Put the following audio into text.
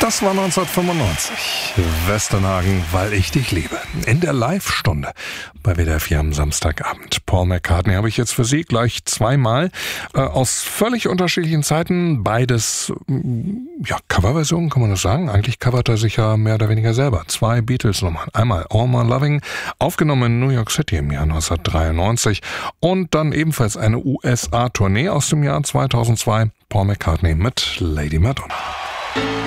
Das war 1995. Westernhagen, weil ich dich liebe. In der Live-Stunde bei WDR 4 am Samstagabend. Paul McCartney habe ich jetzt für Sie gleich zweimal aus völlig unterschiedlichen Zeiten. Beides, Coverversionen, kann man das sagen? Eigentlich covert er sich ja mehr oder weniger selber. 2 Beatles-Nummern. Einmal All My Loving, aufgenommen in New York City im Jahr 1993. Und dann ebenfalls eine USA-Tournee aus dem Jahr 2002. Paul McCartney mit Lady Madonna.